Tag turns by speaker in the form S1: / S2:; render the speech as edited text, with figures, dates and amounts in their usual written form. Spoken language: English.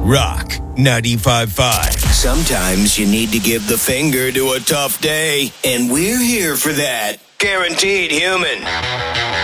S1: Rock 95.5.
S2: Sometimes you need to give the finger to a tough day, and we're here for that. Guaranteed Human.